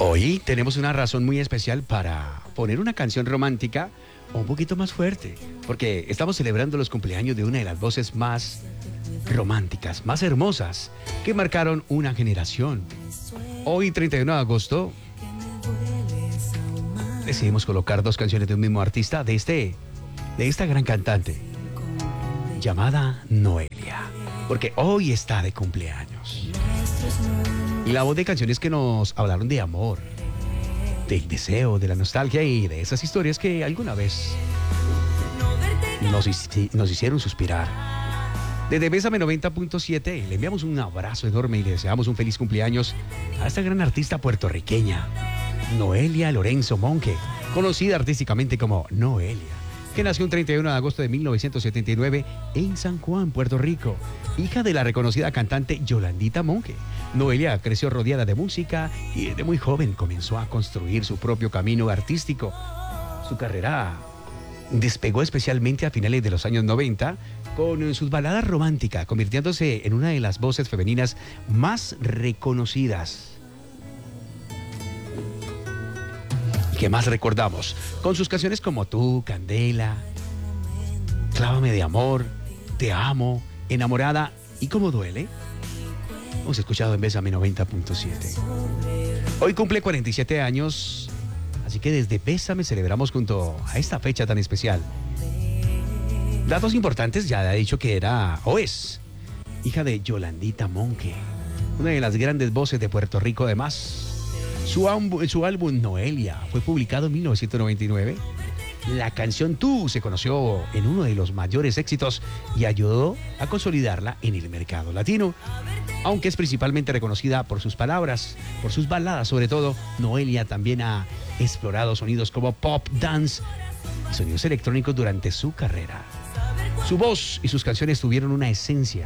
Hoy tenemos una razón muy especial para poner una canción romántica un poquito más fuerte, porque estamos celebrando los cumpleaños de una de las voces más románticas, más hermosas, que marcaron una generación. Hoy, 31 de agosto, decidimos colocar dos canciones de un mismo artista, de esta gran cantante, llamada Noelia, porque hoy está de cumpleaños. Y la voz de canciones que nos hablaron de amor, del deseo, de la nostalgia y de esas historias que alguna vez nos hicieron suspirar. Desde Bésame 90.7 le enviamos un abrazo enorme y le deseamos un feliz cumpleaños a esta gran artista puertorriqueña, Noelia Lorenzo Monge, conocida artísticamente como Noelia, que nació un 31 de agosto de 1979 en San Juan, Puerto Rico, hija de la reconocida cantante Yolandita Monge. Noelia creció rodeada de música y desde muy joven comenzó a construir su propio camino artístico. Su carrera despegó especialmente a finales de los años 90 con sus baladas románticas, convirtiéndose en una de las voces femeninas más reconocidas y que más recordamos, con sus canciones como Tú, Candela, Clávame de amor, Te amo, Enamorada y Cómo duele. Hemos escuchado en Bésame 90.7. Hoy cumple 47 años, así que desde Bésame celebramos junto a esta fecha tan especial. Datos importantes, ya ha dicho que era o es hija de Yolandita Monge, una de las grandes voces de Puerto Rico. Además, su álbum Noelia fue publicado en 1999. La canción Tú se conoció en uno de los mayores éxitos y ayudó a consolidarla en el mercado latino. Aunque es principalmente reconocida por sus palabras, por sus baladas sobre todo, Noelia también ha explorado sonidos como pop, dance y sonidos electrónicos durante su carrera. Su voz y sus canciones tuvieron una esencia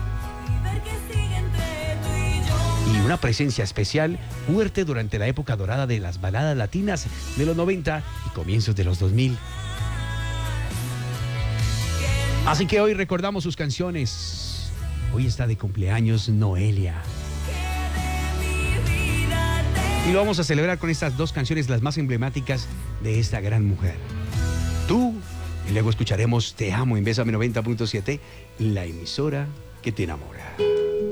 y una presencia especial fuerte durante la época dorada de las baladas latinas de los 90 y comienzos de los 2000. Así que hoy recordamos sus canciones. Hoy está de cumpleaños Noelia. Y lo vamos a celebrar con estas dos canciones, las más emblemáticas de esta gran mujer. Tú, y luego escucharemos Te amo en Bésame 90.7, la emisora que te enamora.